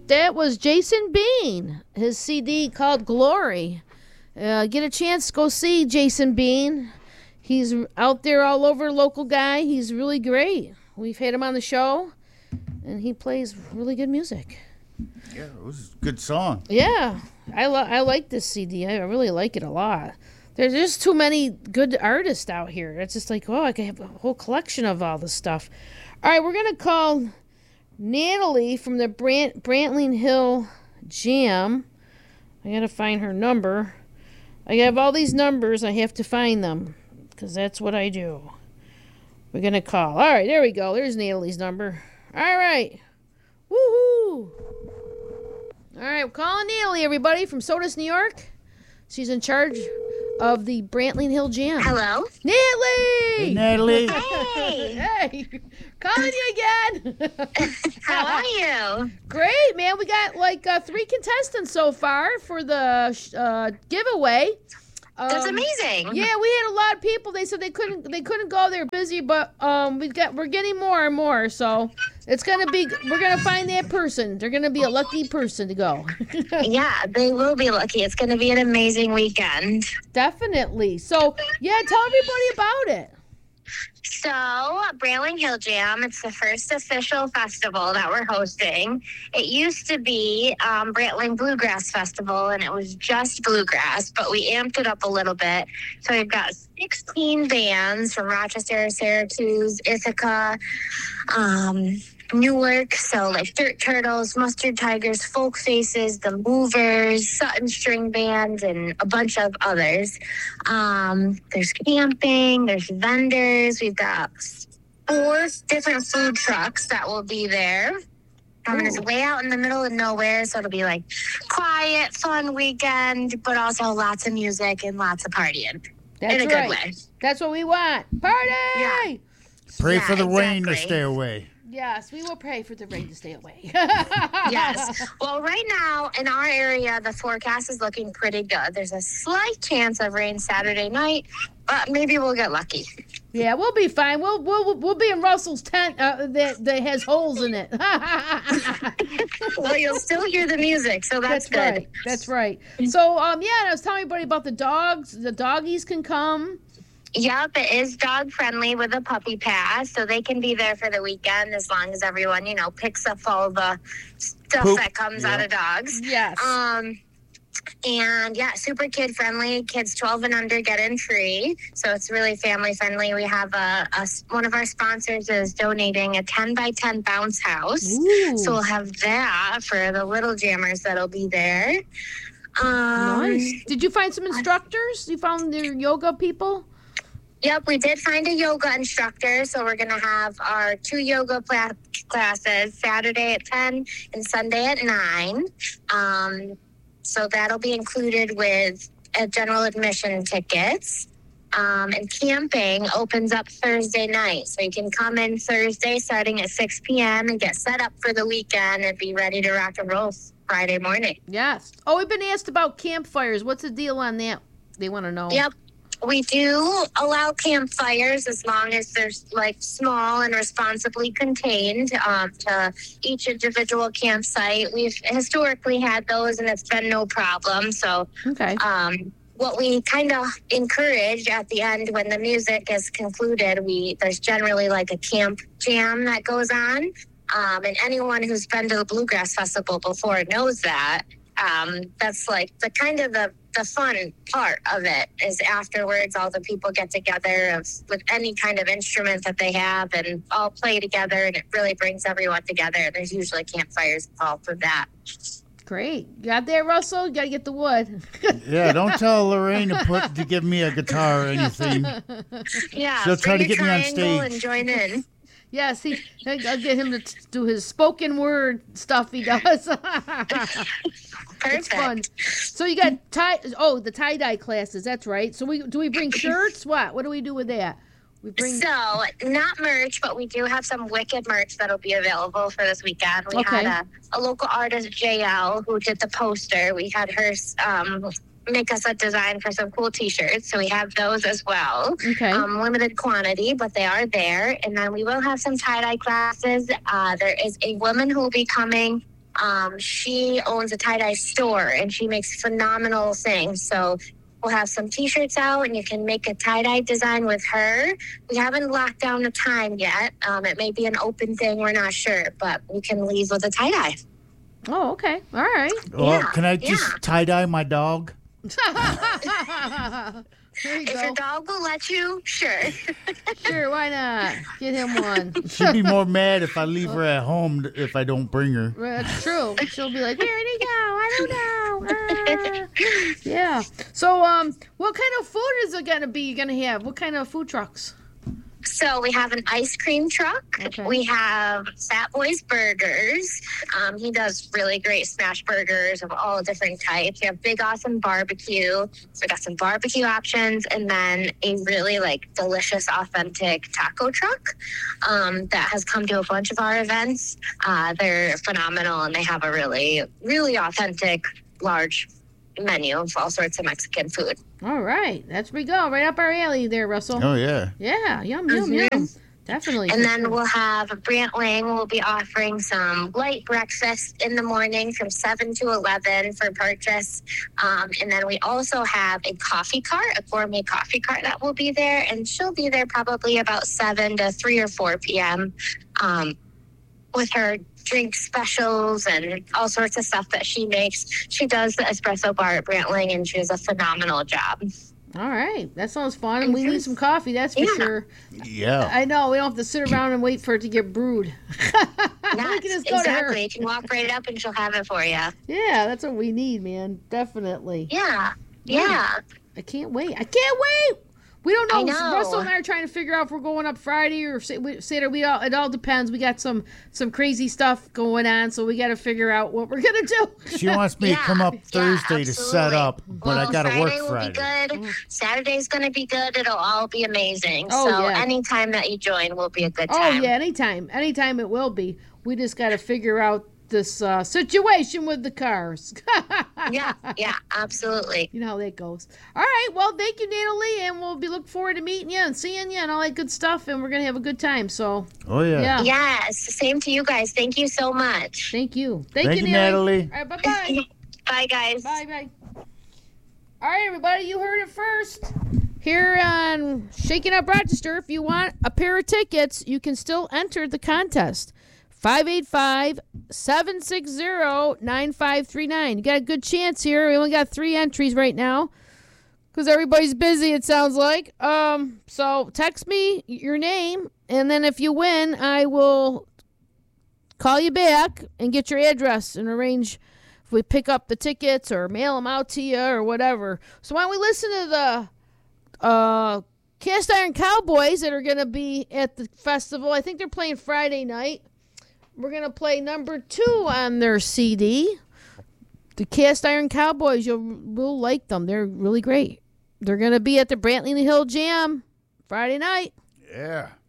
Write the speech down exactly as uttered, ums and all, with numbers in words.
that was Jason Bean. His C D called Glory. Uh, get a chance, go see Jason Bean. He's out there all over, local guy. He's really great. We've had him on the show, and he plays really good music. Yeah, it was a good song. Yeah, I, lo- I like this C D. I really like it a lot. There's just too many good artists out here. It's just like, oh, I could have a whole collection of all this stuff. All right, we're going to call Natalie from the Brant- Brantling Hill Jam. I got to find her number. I have all these numbers. I have to find them because that's what I do. We're going to call. All right, there we go. There's Natalie's number. All right. Woohoo. All right, we're calling Natalie, everybody, from Sodus, New York. She's in charge of the Brantling Hill Jam. Hello? Natalie! Hey, Natalie. Hey! Hey! Calling you again! How are you? Great, man. We got like uh, three contestants so far for the uh, giveaway. Um, That's amazing. Yeah, we had a lot of people. They said they couldn't they couldn't go. They were busy, but um, we got we're getting more and more. So it's gonna be we're gonna find that person. They're gonna be a lucky person to go. Yeah, they will be lucky. It's going to be an amazing weekend. Definitely. So yeah, tell everybody about it. So, Brantling Hill Jam, it's the first official festival that we're hosting. It used to be um, Brantling Bluegrass Festival, and it was just bluegrass, but we amped it up a little bit. So we've got sixteen bands from Rochester, Syracuse, Ithaca, um, Newark, so like Dirt Turtles, Mustard Tigers, Folk Faces, The Movers, Sutton String Bands, and a bunch of others. Um, there's camping, there's vendors. We've got four different food trucks that will be there. Um, and it's way out in the middle of nowhere, so it'll be like quiet, fun weekend, but also lots of music and lots of partying. That's in a right. good way. That's what we want. Party! Yeah. Pray Yeah, for the rain to exactly. stay away. Yes, we will pray for the rain to stay away. Yes. Well, right now in our area, the forecast is looking pretty good. There's a slight chance of rain Saturday night, but maybe we'll get lucky. Yeah, we'll be fine. We'll we'll we'll be in Russell's tent uh, that that has holes in it. Well, you'll still hear the music, so that's, That's good. right. That's right. So um yeah, and I was telling everybody about the dogs. The doggies can come. Yep, it is dog friendly with a puppy pass, so they can be there for the weekend as long as everyone, you know, picks up all the stuff Poop. that comes Yeah. out of dogs. Yes. Um, and yeah, super kid friendly. Kids twelve and under get in free, so it's really family friendly. We have a, a one of our sponsors is donating a ten by ten bounce house, Ooh. so we'll have that for the little jammers that'll be there. Um, Nice. Did you find some instructors? You found their yoga people? Yep, we did find a yoga instructor, so we're going to have our two yoga pla- classes Saturday at ten and Sunday at nine. Um, so that'll be included with uh, general admission tickets. Um, and camping opens up Thursday night, so you can come in Thursday starting at six p.m. and get set up for the weekend and be ready to rock and roll Friday morning. Yes. Oh, we've been asked about campfires. What's the deal on that? They want to know. Yep. We do allow campfires as long as they're like small and responsibly contained um, to each individual campsite. We've historically had those and it's been no problem. So Okay. um, what we kind of encourage at the end when the music is concluded, we there's generally like a camp jam that goes on. Um, and anyone who's been to the Bluegrass Festival before knows that. Um, that's like the kind of the, the fun part of it is afterwards all the people get together of, with any kind of instrument that they have and all play together, and it really brings everyone together. There's usually campfires involved with that. Great. You got there, Russell? You got to get the wood. Yeah, don't tell Lorraine to put to give me a guitar or anything. Yeah, She'll try bring to a get me on triangle stage. and join in. Yes, he. I'll get him to t- do his spoken word stuff he does. It's fun. Perfect. So you got tie. Oh, the tie dye classes. That's right. So we do we bring shirts? What? What do we do with that? We bring. So, not merch, but we do have some wicked merch that'll be available for this weekend. We Okay. had a, a local artist, J L, who did the poster. We had her um, make us a design for some cool T-shirts, so we have those as well. Okay. Um, limited quantity, but they are there. And then we will have some tie-dye classes. Uh, there is a woman who will be coming Um, she owns a tie-dye store, and she makes phenomenal things. So we'll have some T-shirts out, and you can make a tie-dye design with her. We haven't locked down the time yet. Um, it may be an open thing. We're not sure, but we can leave with a tie-dye. Oh, okay. All right. Well, Yeah, can I just yeah. tie dye my dog? There you If go. your dog will let you, sure. Sure, why not? Get him one. She'd be more mad if I leave her at home if I don't bring her. That's true. She'll be like, where'd he go? I don't know. Ah. Yeah. So, um, what kind of food is it gonna be? You gonna have? What kind of food trucks? So we have an ice cream truck. Okay. We have Fat Boy's Burgers. Um, he does really great smash burgers of all different types. We have Big Awesome Barbecue. So we got some barbecue options, and then a really like delicious, authentic taco truck um, that has come to a bunch of our events. Uh, they're phenomenal, and they have a really, really authentic, large menu of all sorts of Mexican food. All right. That's where we go. Right up our alley there, Russell. Oh, yeah. Yeah. Yum, yum, Mhm. yum. Definitely. And then we'll have Brantling. We'll be offering some light breakfast in the morning from seven to eleven for purchase. Um, and then we also have a coffee cart, a gourmet coffee cart that will be there. And she'll be there probably about seven to three or four p.m. Um, with her drink specials and all sorts of stuff that she makes. She does the espresso bar at Brantling, and she does a phenomenal job. All right. That sounds fun. And we need some coffee, that's for Yeah. sure. Yeah. I know. We don't have to sit around and wait for it to get brewed. we Yes, can just go to her. exactly. You can walk right up and she'll have it for you. Yeah, that's what we need, man. Definitely. Yeah. Yeah. I can't wait. I can't wait. We don't know. I know. Russell and I are trying to figure out if we're going up Friday or Sa- we- Saturday. We all, it all depends. We got some some crazy stuff going on, so we got to figure out what we're gonna do. She wants me to come up Yeah, Thursday to set absolutely. up, but well, I got to work Friday will Friday. be good. Saturday's going to be good. It'll all be amazing. Oh, so yeah. anytime that you join will be a good Oh time. yeah, anytime, anytime it will be. We just got to figure out this uh, situation with the cars. yeah, yeah, absolutely. You know how that goes. All right. Well, thank you, Natalie, and we'll be looking forward to meeting you and seeing you and all that good stuff. And we're gonna have a good time. So Oh, yeah. yeah. Yes, same to you guys. Thank you so much. Thank you. Thank, Thank you, you, Natalie. All right. Bye bye. Bye, guys. Bye bye. All right, everybody. You heard it first. Here on Shaking Up Rochester, if you want a pair of tickets, you can still enter the contest. five eight five, seven six zero, nine five three nine. You got a good chance here. We only got three entries right now because everybody's busy, it sounds like. Um, so text me your name, and then if you win, I will call you back and get your address and arrange if we pick up the tickets or mail them out to you or whatever. So why don't we listen to the uh, Cast Iron Cowboys that are going to be at the festival. I think they're playing Friday night. We're going to play number two on their C D. The Cast Iron Cowboys, you'll will like them. They're really great. They're going to be at the Brantley Hill Jam Friday night. Yeah.